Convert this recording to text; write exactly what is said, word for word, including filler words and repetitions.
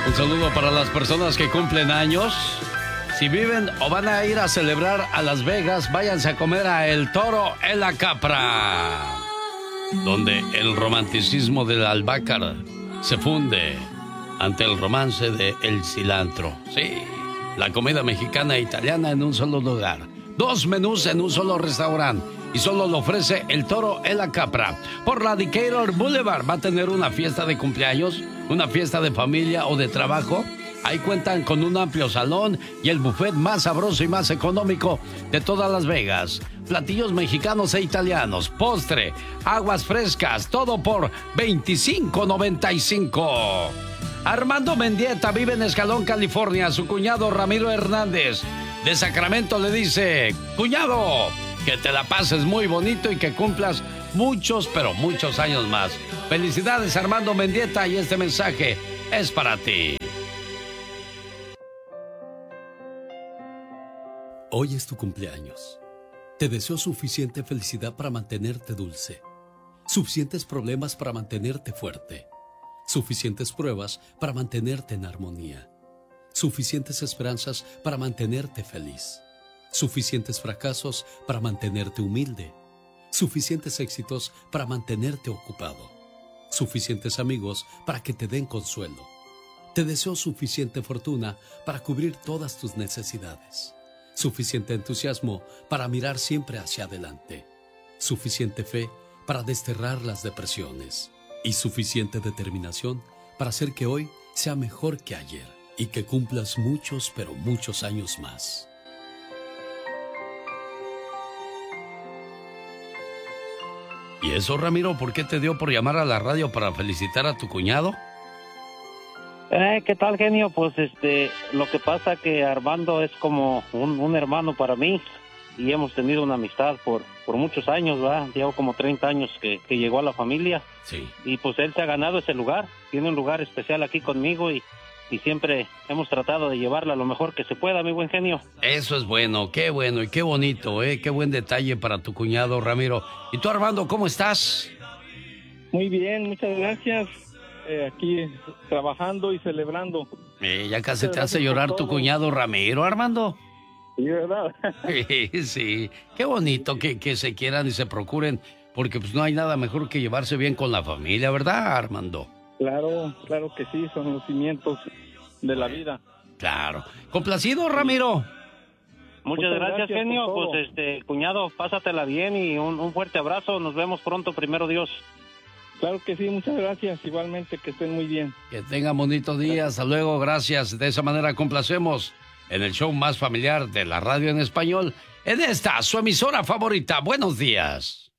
Un saludo para las personas que cumplen años. Si viven o van a ir a celebrar a Las Vegas, váyanse a comer a El Toro en la Capra, donde el romanticismo del albácar se funde ante el romance de el cilantro. Sí, la comida mexicana e italiana en un solo lugar. Dos menús en un solo restaurante. Y solo lo ofrece El Toro en la Capra. Por la Decatur Boulevard. ¿Va a tener una fiesta de cumpleaños? ¿Una fiesta de familia o de trabajo? Ahí cuentan con un amplio salón y el buffet más sabroso y más económico de todas Las Vegas. Platillos mexicanos e italianos, postre, aguas frescas, todo por veinticinco noventa y cinco. Armando Mendieta vive en Escalón, California. Su cuñado Ramiro Hernández de Sacramento le dice: cuñado, que te la pases muy bonito y que cumplas muchos, pero muchos años más. Felicidades, Armando Mendieta, y este mensaje es para ti. Hoy es tu cumpleaños. Te deseo suficiente felicidad para mantenerte dulce, suficientes problemas para mantenerte fuerte, suficientes pruebas para mantenerte en armonía, suficientes esperanzas para mantenerte feliz, suficientes fracasos para mantenerte humilde, suficientes éxitos para mantenerte ocupado, suficientes amigos para que te den consuelo. Te deseo suficiente fortuna para cubrir todas tus necesidades, suficiente entusiasmo para mirar siempre hacia adelante, suficiente fe para desterrar las depresiones y suficiente determinación para hacer que hoy sea mejor que ayer y que cumplas muchos, pero muchos años más. ¿Y eso, Ramiro, por qué te dio por llamar a la radio para felicitar a tu cuñado? Eh, ¿Qué tal, genio? Pues este, lo que pasa que Armando es como un, un hermano para mí y hemos tenido una amistad por, por muchos años, ¿verdad? Llevo como treinta años que, que llegó a la familia. Sí. Y pues él se ha ganado ese lugar, tiene un lugar especial aquí conmigo y, y siempre hemos tratado de llevarla lo mejor que se pueda, mi buen genio. Eso es bueno, qué bueno y qué bonito, ¿eh? Qué buen detalle para tu cuñado, Ramiro. ¿Y tú, Armando, cómo estás? Muy bien, muchas gracias. Eh, aquí trabajando y celebrando. Eh, ya casi te hace llorar tu cuñado Ramiro, Armando. Sí, ¿verdad? Sí, sí. Qué bonito que, que se quieran y se procuren, porque pues no hay nada mejor que llevarse bien con la familia, ¿verdad, Armando? Claro, claro que sí, son los cimientos de la vida. Claro. ¿Complacido, Ramiro? Muchas, Muchas gracias, gracias, genio. Pues este, cuñado, pásatela bien y un, un fuerte abrazo. Nos vemos pronto, primero Dios. Claro que sí, muchas gracias. Igualmente, que estén muy bien. Que tengan bonito día. Hasta luego, gracias. De esa manera complacemos en el show más familiar de la radio en español, en esta, su emisora favorita. Buenos días.